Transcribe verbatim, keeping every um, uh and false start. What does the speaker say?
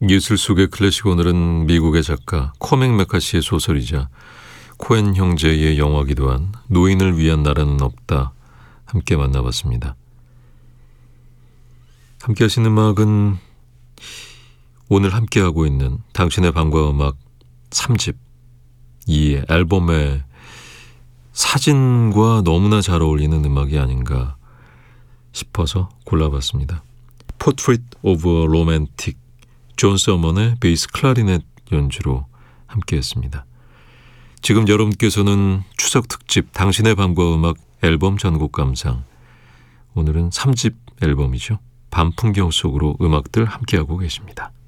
예술 속의 클래식, 오늘은 미국의 작가 코맥 메카시의 소설이자 코엔 형제의 영화기도 한 노인을 위한 나라는 없다 함께 만나봤습니다. 함께 하신 음악은 오늘 함께하고 있는 당신의 밤과 음악 삼 집, 이 앨범의 사진과 너무나 잘 어울리는 음악이 아닌가 싶어서 골라봤습니다. Portrait of a Romantic, 존 서먼의 베이스 클라리넷 연주로 함께했습니다. 지금 여러분께서는 추석 특집 당신의 밤과 음악 앨범 전곡 감상, 오늘은 삼 집 앨범이죠. 밤 풍경 속으로 음악들 함께하고 계십니다.